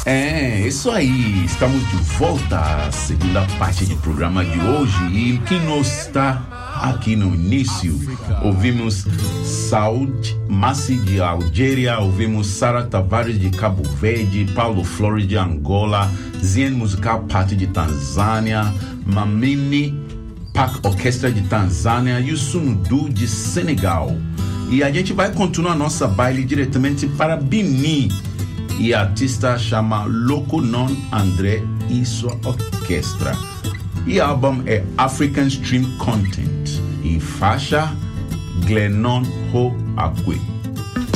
É, isso aí, estamos de volta à segunda parte do programa de hoje e quem não está aqui no início, ouvimos Saud Massi de Algéria, ouvimos Sara Tavares de Cabo Verde, Paulo Flores de Angola, Zien Musical Party de Tanzânia, Mamini Park Orquestra de Tanzânia e o Sunudu de Senegal. E a gente vai continuar nossa baile diretamente para Benin. E a artista chama Loco Non André e sua orquestra. E o álbum é African Stream Content e faixa Glenon Ho Akwe.